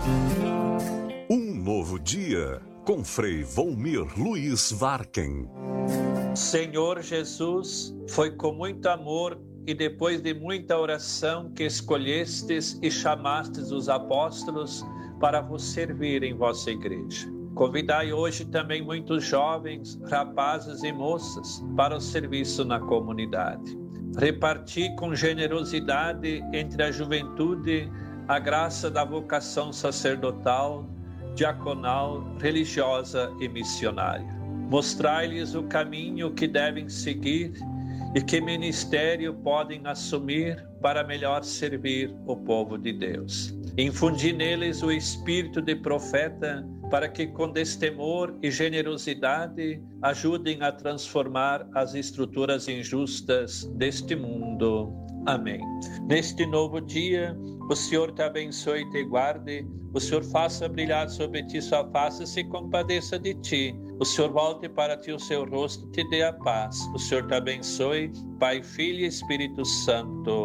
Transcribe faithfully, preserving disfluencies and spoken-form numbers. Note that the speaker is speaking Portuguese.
Um novo dia, com Frei Volmir Luiz Varken. Senhor Jesus, foi com muito amor e depois de muita oração que escolhestes e chamastes os apóstolos para vos servir em vossa igreja. Convidai hoje também muitos jovens, rapazes e moças para o serviço na comunidade. Reparti com generosidade entre a juventude a graça da vocação sacerdotal, diaconal, religiosa e missionária. Mostrai-lhes o caminho que devem seguir e que ministério podem assumir para melhor servir o povo de Deus. Infundi neles o espírito de profeta para que com destemor e generosidade ajudem a transformar as estruturas injustas deste mundo. Amém. Neste novo dia, o Senhor te abençoe e te guarde, o Senhor faça brilhar sobre ti sua face e se compadeça de ti. O Senhor volte para ti o seu rosto e te dê a paz. O Senhor te abençoe, Pai, Filho e Espírito Santo.